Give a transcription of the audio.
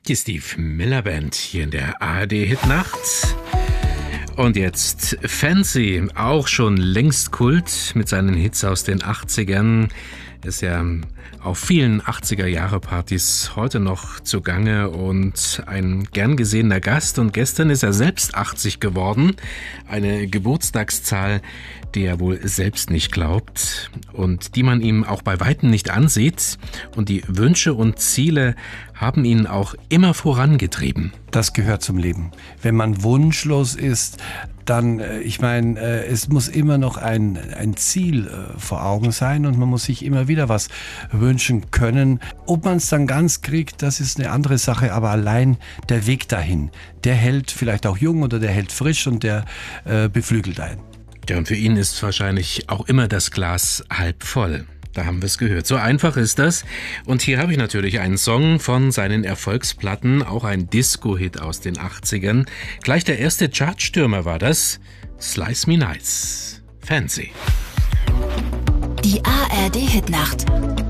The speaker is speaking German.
Die Steve Miller Band hier in der ARD-Hitnacht. Und jetzt Fancy, auch schon längst Kult mit seinen Hits aus den 80ern. Ist ja auf vielen 80er-Jahre-Partys heute noch zugange und ein gern gesehener Gast. Und gestern ist er selbst 80 geworden. Eine Geburtstagszahl, die er wohl selbst nicht glaubt und die man ihm auch bei Weitem nicht ansieht. Und die Wünsche und Ziele haben ihn auch immer vorangetrieben. Das gehört zum Leben. Wenn man wunschlos ist, dann, es muss immer noch ein Ziel vor Augen sein und man muss sich immer wieder was wünschen können. Ob man es dann ganz kriegt, das ist eine andere Sache, aber allein der Weg dahin, der hält vielleicht auch jung oder der hält frisch und der beflügelt einen. Ja, und für ihn ist wahrscheinlich auch immer das Glas halb voll. Da haben wir es gehört. So einfach ist das. Und hier habe ich natürlich einen Song von seinen Erfolgsplatten, auch ein Disco-Hit aus den 80ern. Gleich der erste Chartstürmer war das. Slice Me Nice. Fancy. Die ARD-Hitnacht.